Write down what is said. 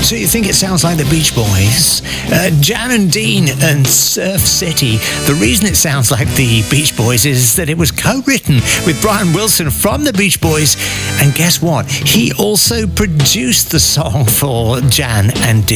So you think it sounds like the Beach Boys? Jan and Dean and Surf City. The reason it sounds like the Beach Boys is that it was co-written with Brian Wilson from the Beach Boys. And guess what? He also produced the song for Jan and Dean.